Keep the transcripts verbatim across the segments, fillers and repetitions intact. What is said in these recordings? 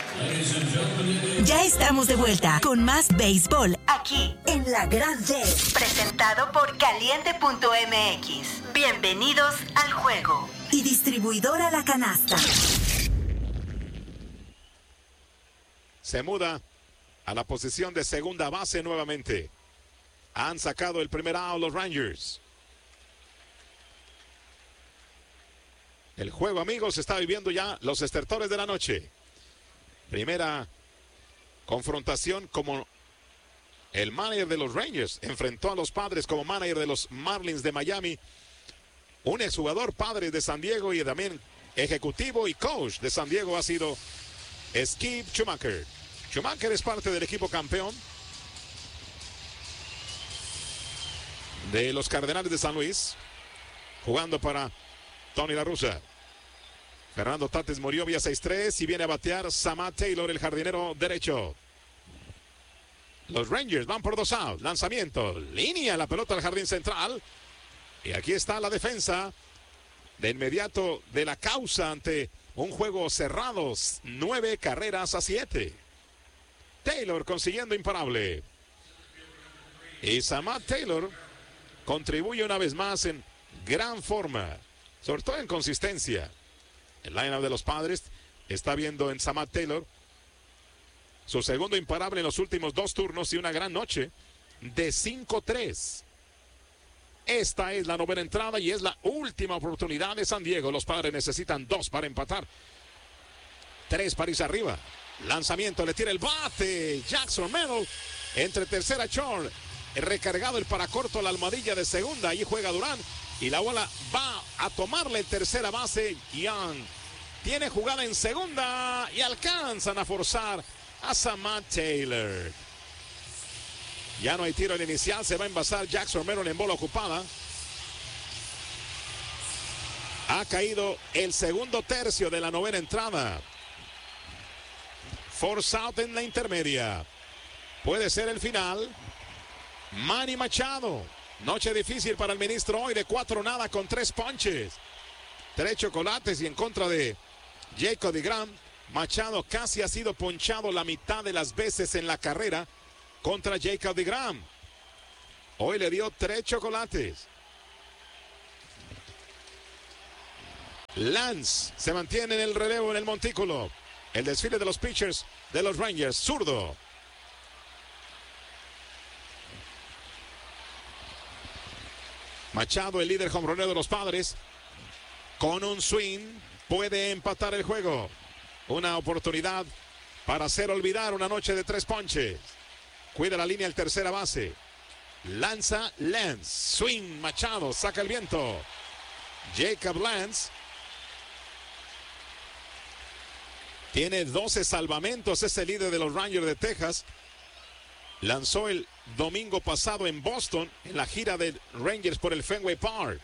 Ya estamos de vuelta con más béisbol aquí en La Grande. Presentado por Caliente punto M X. Bienvenidos al juego. Y distribuidora La Canasta. Se muda a la posición de segunda base nuevamente. Han sacado el primer out los Rangers. El juego, amigos, se está viviendo ya los estertores de la noche. Primera confrontación como el manager de los Rangers enfrentó a los Padres como manager de los Marlins de Miami. Un exjugador, padre de San Diego y también ejecutivo y coach de San Diego ha sido Skip Schumacher. Schumacher es parte del equipo campeón de los Cardenales de San Luis, jugando para Tony La Russa. Fernando Tatis murió vía seis tres y viene a batear Samad Taylor, el jardinero derecho. Los Rangers van por dos outs. Lanzamiento, línea la pelota al jardín central. Y aquí está la defensa de inmediato de la causa ante un juego cerrado. Nueve carreras a siete. Taylor consiguiendo imparable. Y Samad Taylor contribuye una vez más en gran forma, sobre todo en consistencia. El line-up de los Padres está viendo en Samad Taylor su segundo imparable en los últimos dos turnos y una gran noche de cinco tres. Esta es la novena entrada y es la última oportunidad de San Diego. Los Padres necesitan dos para empatar. Tres para irse arriba. Lanzamiento, le tira el bate. Jackson Merrill entre tercera short. Recargado el paracorto, la almohadilla de segunda. Ahí juega Durán. Y la bola va a tomarle tercera base. Young tiene jugada en segunda. Y alcanzan a forzar a Samad Taylor. Ya no hay tiro en inicial. Se va a envasar Jackson Merrill en bola ocupada. Ha caído el segundo tercio de la novena entrada. Force out en la intermedia. Puede ser el final. Manny Machado. Noche difícil para el ministro hoy de cuatro nada con tres ponches. Tres chocolates y en contra de Jacob deGrom. Machado casi ha sido ponchado la mitad de las veces en la carrera contra Jacob deGrom. Hoy le dio tres chocolates. Lance se mantiene en el relevo en el montículo. El desfile de los pitchers de los Rangers, zurdo. Machado, el líder jonronero de los Padres, con un swing puede empatar el juego. Una oportunidad para hacer olvidar una noche de tres ponches. Cuida la línea el tercera base. Lanza Lance. Swing Machado. Saca el viento. Jacob Lance. Tiene doce salvamentos. Es el líder de los Rangers de Texas. Lanzó el domingo pasado en Boston en la gira de Rangers por el Fenway Park.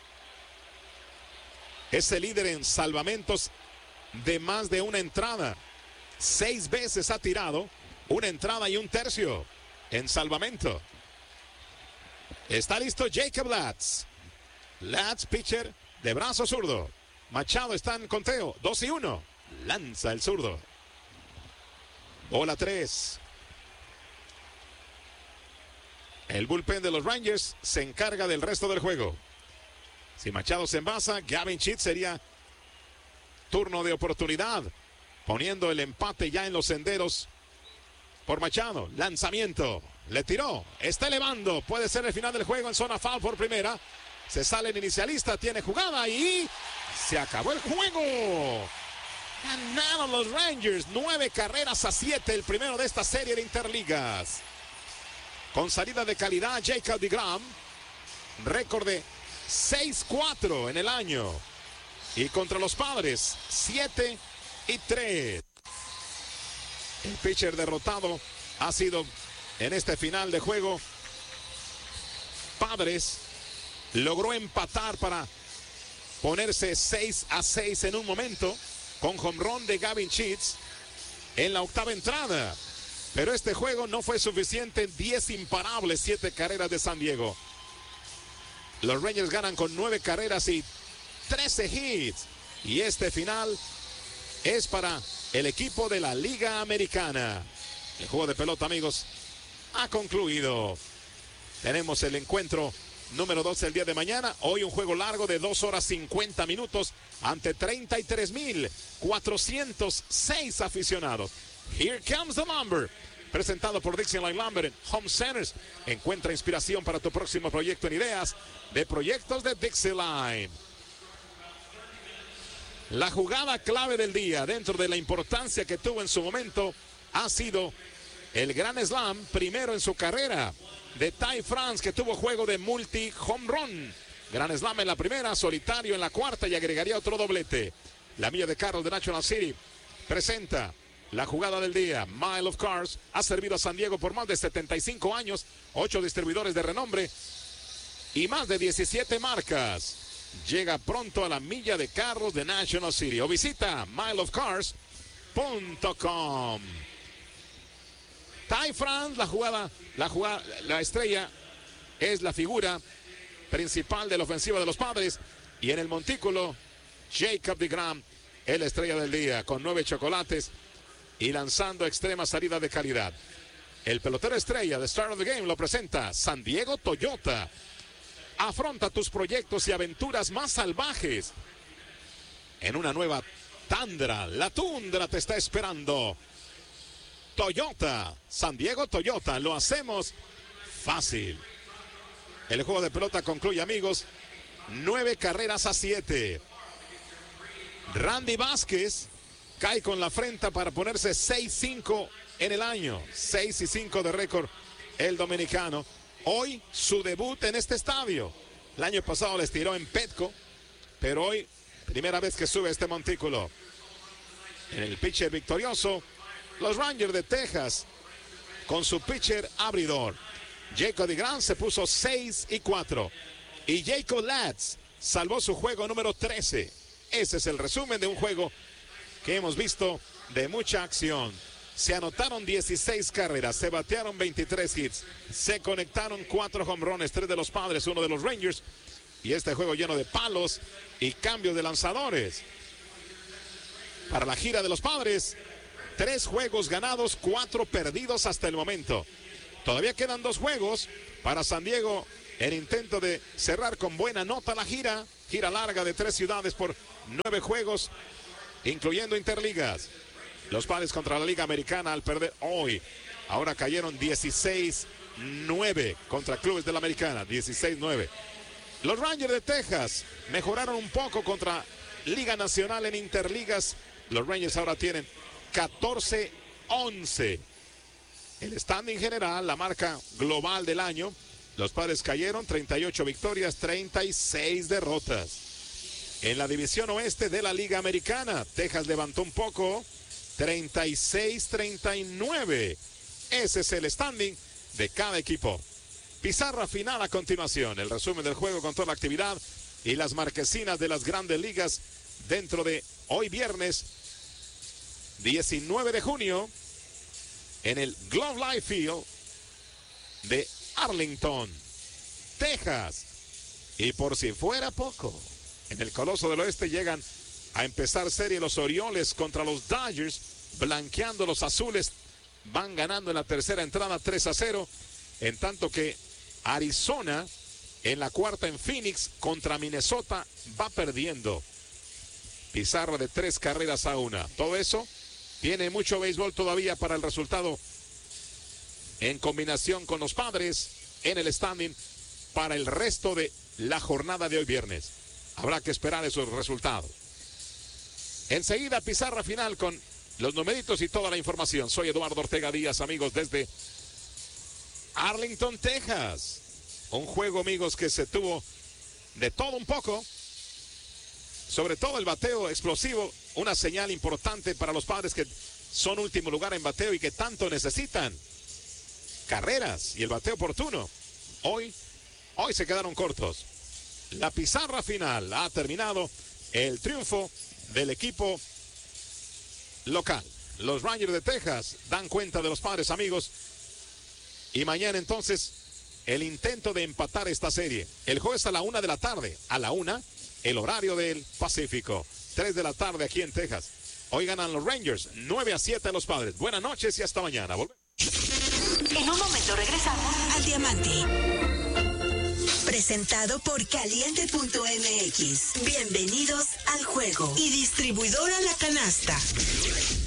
Es el líder en salvamentos de más de una entrada. Seis veces ha tirado una entrada y un tercio en salvamento. Está listo Jacob Latz. Latz, pitcher de brazo zurdo. Machado está en conteo. dos y uno. Lanza el zurdo. Bola tres. El bullpen de los Rangers se encarga del resto del juego. Si Machado se envasa, Gavin Sheets sería turno de oportunidad, poniendo el empate ya en los senderos por Machado. Lanzamiento, le tiró, está elevando, puede ser el final del juego en zona foul por primera. Se sale el inicialista, tiene jugada y se acabó el juego. Ganaron los Rangers, nueve carreras a siete, el primero de esta serie de interligas. Con salida de calidad, Jacob deGrom, récord de seis cuatro en el año. Y contra los Padres, siete y tres. El pitcher derrotado ha sido en este final de juego. Padres logró empatar para ponerse seis a seis en un momento con jonrón de Gavin Sheets en la octava entrada. Pero este juego no fue suficiente. diez imparables, siete carreras de San Diego. Los Rangers ganan con nueve carreras y trece hits. Y este final es para el equipo de la Liga Americana. El juego de pelota, amigos, ha concluido. Tenemos el encuentro número doce el día de mañana. Hoy un juego largo de dos horas cincuenta minutos ante treinta y tres mil cuatrocientos seis aficionados. Here comes the lumber. Presentado por Dixieland Lumber en Home Centers. Encuentra inspiración para tu próximo proyecto en ideas de proyectos de Dixieland. La jugada clave del día, dentro de la importancia que tuvo en su momento, ha sido el gran slam, primero en su carrera, de Ty France, que tuvo juego de multi-home run. Gran slam en la primera, solitario en la cuarta y agregaría otro doblete. La milla de carros de National City presenta la jugada del día. Mile of Cars ha servido a San Diego por más de setenta y cinco años, ocho distribuidores de renombre y más de diecisiete marcas. Llega pronto a la milla de carros de National City o visita mile of cars punto com. Ty France, la jugada, la jugada, la estrella, es la figura principal de la ofensiva de los Padres, y en el montículo Jacob deGrom, el estrella del día, con nueve chocolates y lanzando extrema salida de calidad. El pelotero estrella de Star of the Game lo presenta San Diego Toyota. Afronta tus proyectos y aventuras más salvajes en una nueva Tundra. La Tundra te está esperando. Toyota, San Diego Toyota, lo hacemos fácil. El juego de pelota concluye, amigos, nueve carreras a siete. Randy Vázquez cae con la frente para ponerse seis cinco en el año. seis y cinco de récord el dominicano. Hoy su debut en este estadio. El año pasado les tiró en Petco, pero hoy primera vez que sube este montículo. En el pitcher victorioso, los Rangers de Texas, con su pitcher abridor. Jacob deGrom se puso seis y cuatro. Y Jacob Latz salvó su juego número trece. Ese es el resumen de un juego que hemos visto de mucha acción. Se anotaron dieciséis carreras, se batearon veintitrés hits, se conectaron cuatro home runs, tres de los Padres, uno de los Rangers, y este juego lleno de palos y cambios de lanzadores. Para la gira de los Padres, tres juegos ganados, cuatro perdidos hasta el momento. Todavía quedan dos juegos para San Diego, el intento de cerrar con buena nota la gira, gira larga de tres ciudades por nueve juegos, incluyendo interligas. Los Padres contra la Liga Americana al perder hoy. Ahora cayeron dieciséis nueve contra clubes de la Americana. dieciséis nueve. Los Rangers de Texas mejoraron un poco contra Liga Nacional en interligas. Los Rangers ahora tienen catorce once. El standing general, la marca global del año. Los Padres cayeron treinta y ocho victorias, treinta y seis derrotas. En la división oeste de la Liga Americana, Texas levantó un poco. treinta y seis treinta y nueve. Ese es el standing de cada equipo. Pizarra final a continuación. El resumen del juego con toda la actividad y las marquesinas de las grandes ligas dentro de hoy viernes diecinueve de junio en el Globe Life Field de Arlington, Texas. Y por si fuera poco, en el Coloso del Oeste llegan a empezar serie los Orioles contra los Dodgers, blanqueando los azules. Van ganando en la tercera entrada tres a cero, en tanto que Arizona en la cuarta en Phoenix contra Minnesota va perdiendo. Pizarra de tres carreras a una. Todo eso tiene mucho béisbol todavía para el resultado en combinación con los Padres en el standing para el resto de la jornada de hoy viernes. Habrá que esperar esos resultados. Enseguida pizarra final con los numeritos y toda la información. Soy Eduardo Ortega Díaz, amigos, desde Arlington, Texas. Un juego, amigos, que se tuvo de todo un poco. Sobre todo el bateo explosivo, una señal importante para los Padres que son último lugar en bateo y que tanto necesitan carreras y el bateo oportuno. Hoy, hoy se quedaron cortos. La pizarra final ha terminado. El triunfo del equipo local. Los Rangers de Texas dan cuenta de los Padres, amigos. Y mañana entonces el intento de empatar esta serie. El juego es a la una de la tarde. A la una, el horario del Pacífico. Tres de la tarde aquí en Texas. Hoy ganan los Rangers, nueve a siete a los Padres. Buenas noches y hasta mañana. Volvemos. En un momento regresamos al Diamante. Presentado por Caliente punto M X. Bienvenidos al juego. Y distribuidora La Canasta.